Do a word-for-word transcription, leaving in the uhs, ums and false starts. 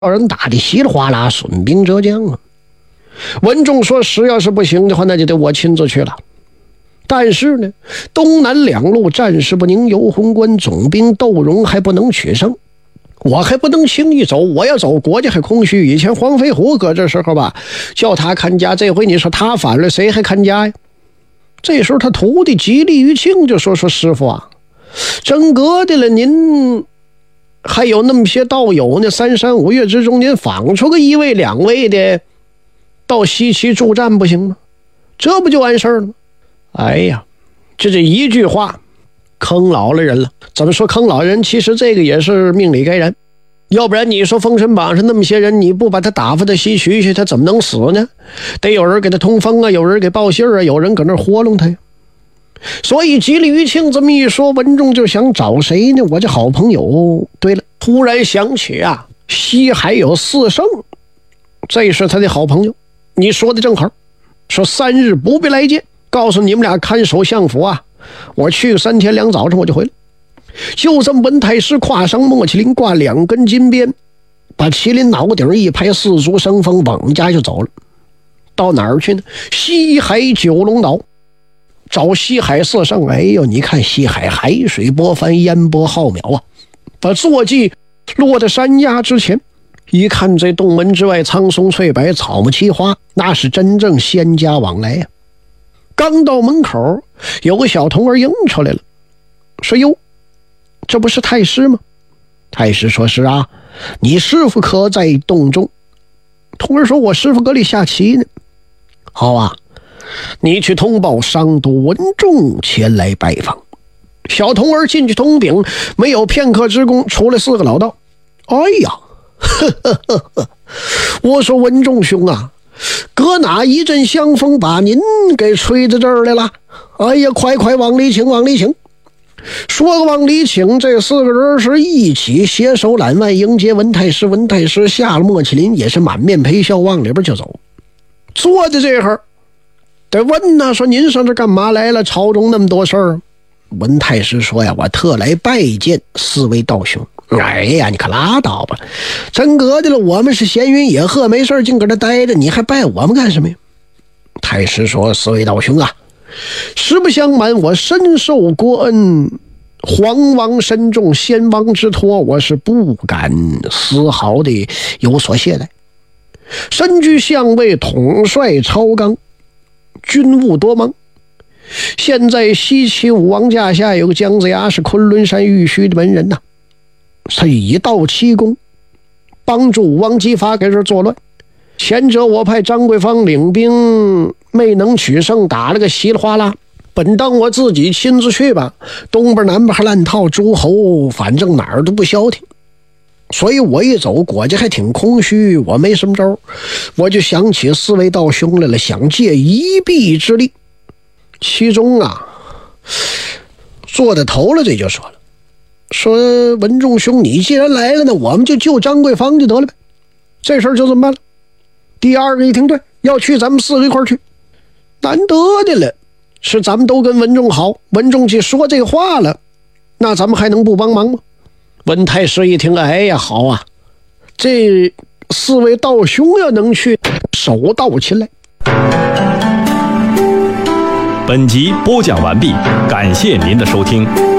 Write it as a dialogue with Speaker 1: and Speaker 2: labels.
Speaker 1: 让人打得稀里哗啦，损兵折将啊。文仲说实要是不行的话，那就得我亲自去了。但是呢，东南两路战事不宁，游魂关总兵窦融还不能取胜，我还不能轻易走，我要走国家还空虚。以前黄飞虎搁这时候吧，叫他看家，这回你说他反了，谁还看家呀？这时候他徒弟吉利于庆就说说师傅啊，真格的了，您还有那么些道友呢，三山五岳之中您访出个一位两位的到西岐助战不行吗？这不就完事儿了吗？哎呀，这这一句话坑老了人了。怎么说坑老人？其实这个也是命里该然，要不然你说封神榜上那么些人，你不把他打发到西岐去，他怎么能死呢？得有人给他通风啊，有人给报信啊，有人搁那活弄他呀。所以吉利于庆这么一说，文仲就想找谁呢？我这好朋友，对了，突然想起啊，西海有四圣，这是他的好朋友。你说的正好，说三日不必来见，告诉你们俩看守相府啊，我去三天两早上我就回来。就这么文太师跨上莫麒麟，挂两根金鞭，把麒麟脑顶一拍，四足生风，往家就走了。到哪儿去呢？西海九龙岛找西海四圣。哎呦，你看西海海水波帆，烟波浩渺啊，把坐骑落在山崖之前，一看这洞门之外苍松翠柏，草木奇花，那是真正仙家往来呀、啊。刚到门口，有个小童儿迎出来了，说哟，这不是太师吗？太师说是啊，你师傅可在洞中？童儿说我师傅搁里下棋呢。好啊，你去通报商都文仲前来拜访。小童儿进去通禀，没有片刻之功，出来四个老道。哎呀，呵呵呵呵，我说文仲兄啊，搁哪一阵香风把您给吹到这儿来了？哎呀，快快往里请，往里请。说个往里请，这四个人是一起携手揽腕迎接文太师。文太师下了莫麒麟，也是满面陪笑，往里边就走。坐在这会儿，得问呐，说您上这干嘛来了？朝中那么多事儿。文太师说呀，我特来拜见四位道兄。哎呀，你可拉倒吧，真格的了，我们是闲云野鹤，没事净搁这待着，你还拜我们干什么呀？太师说，四位道兄啊，实不相瞒，我深受国恩，皇王深重，先王之托，我是不敢丝毫的有所懈怠。身居相位，统帅超纲，军务多忙。现在西岐武王驾下有个姜子牙，是昆仑山玉虚的门人呐、啊，他以道七功，帮助武王姬发给这作乱。前者我派张桂芳领兵，没能取胜，打了个稀里哗啦。本当我自己亲自去吧，东边南边还乱套，诸侯反正哪儿都不消停。所以我一走，国家还挺空虚，我没什么招，我就想起四位道兄来了，想借一臂之力。其中啊，做的头了，这就说了，说文仲兄，你既然来了呢，我们就救张桂芳就得了呗，这事儿就这么办了。第二个一听，对，要去咱们四个一块去，难得的了，是咱们都跟文仲好，文仲去说这话了，那咱们还能不帮忙吗？文太师一听，哎呀，好啊，这四位道兄要能去，手到擒来。
Speaker 2: 本集播讲完毕，感谢您的收听。